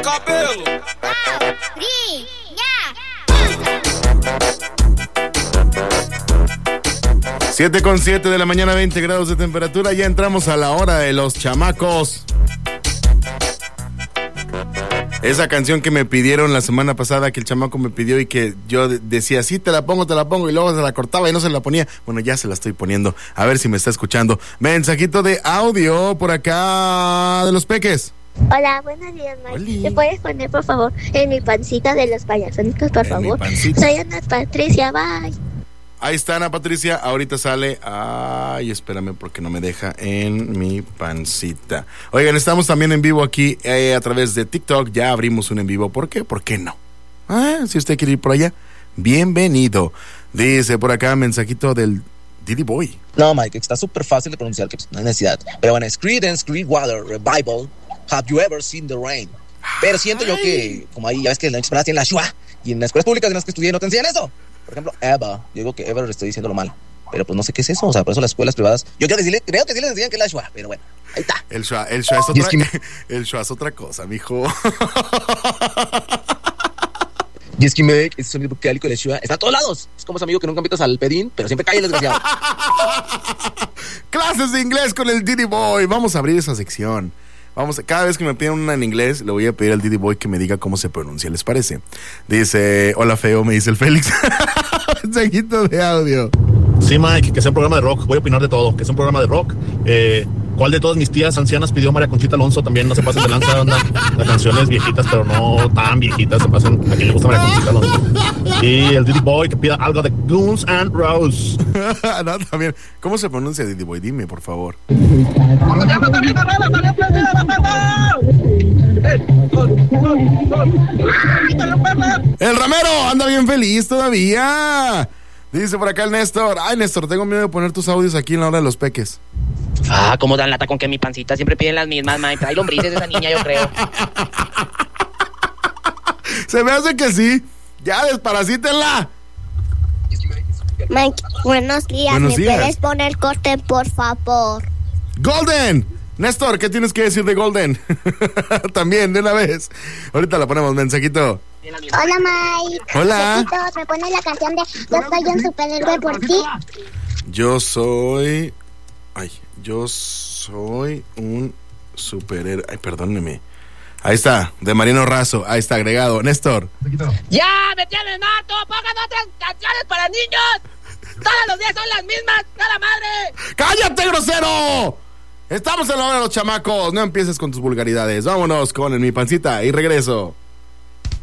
cabelo. 7:07 de la mañana, 20 grados de temperatura. Ya entramos a la hora de los chamacos. Esa canción que me pidieron la semana pasada, que el chamaco me pidió y que yo decía, sí, te la pongo, y luego se la cortaba y no se la ponía. Bueno, ya se la estoy poniendo, a ver si me está escuchando. Mensajito de audio por acá de los peques. Hola, buenos días, Mike. ¿Te puedes poner, por favor, en mi pancita de los payasonitos, por favor? Soy Ana Patricia, bye. Ahí está Ana Patricia, ahorita sale. Ay, espérame porque no me deja en mi pancita. Oigan, estamos también en vivo aquí a través de TikTok. Ya abrimos un en vivo. ¿Por qué? ¿Por qué no? Si usted quiere ir por allá, bienvenido. Dice por acá, mensajito del Diddy Boy. No, Mike, está súper fácil de pronunciar, que no hay necesidad. Pero bueno, es Creedence Clearwater Revival, Have You Ever Seen the Rain. Pero siento yo que, como ahí ya ves que en la escuela tienen la Shua, y en las escuelas públicas en las que estudié no te enseñan eso. Por ejemplo, Eva. Yo digo que Ever estoy diciéndolo mal. Pero pues no sé qué es eso. O sea, por eso las escuelas privadas. Yo creo que sí les enseñan que es la Shua. Pero bueno, ahí está. El Shua es otra, el Shua es otra cosa, mijo. Y es que Meg, ese sonido vocálico de la Shua está a todos lados. Es como ese amigo que nunca invitas al pedín, pero siempre cae el desgraciado. Clases de inglés con el Diddy Boy. Vamos a abrir esa sección. Cada vez que me pidan una en inglés, le voy a pedir al Diddy Boy que me diga cómo se pronuncia, ¿les parece? Dice, hola feo, me dice el Félix. Mensajito de audio. Sí, Mike, que sea un programa de rock. Voy a opinar de todo, que sea un programa de rock. ¿Cuál de todas mis tías ancianas pidió María Conchita Alonso? También no se pasen de lanza, onda. Las canciones viejitas, pero no tan viejitas, se pasan a quien le gusta María Conchita Alonso. Y el Diddy Boy que pida algo de Guns N' Roses. No, también. ¿Cómo se pronuncia Diddy Boy? Dime, por favor. El Ramero anda bien feliz todavía. Dice por acá el Néstor. Ay, Néstor, tengo miedo de poner tus audios aquí en la hora de los peques. ¿Cómo dan lata con que mi pancita siempre piden las mismas, Mike? Hay lombrices de esa niña, yo creo. Se me hace que sí. Ya, desparasítenla. Mike, buenos días. Buenos días. ¿Me puedes poner corte, por favor? Golden. Néstor, ¿qué tienes que decir de Golden? También, de una vez. Ahorita la ponemos, mensajito. Hola, Mike. Hola. Besitos, ¿me pones la canción de Yo soy un superhéroe por ti? Yo soy un superhéroe. Ay, perdóneme. Ahí está, de Mariano Razo. Ahí está, agregado. Néstor. ¡Ya! ¡Me tienes harto! ¡Pongan otras canciones para niños! ¡Todos los días son las mismas! ¡A la madre! ¡Cállate, grosero! Estamos en la hora de los chamacos. No empieces con tus vulgaridades. Vámonos con En Mi Pancita y regreso.